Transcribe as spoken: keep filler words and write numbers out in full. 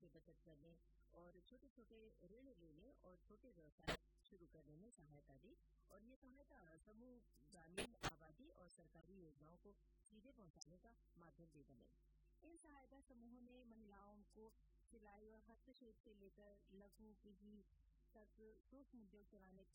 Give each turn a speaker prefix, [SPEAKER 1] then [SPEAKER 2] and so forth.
[SPEAKER 1] से बचत करने और छोटे छोटे ऋण लेने और छोटे व्यवसाय शुरू करने में सहायता दी। और ये सहायता समूह ग्रामीण आबादी और सरकारी योजनाओं को सीधे पहुंचाने का माध्यम भी बने। इन सहायता समूहों ने महिलाओं को सिलाई और हस्तशिल्प से लेकर लघु कृषि तक सूक्ष्म उद्योग चलाने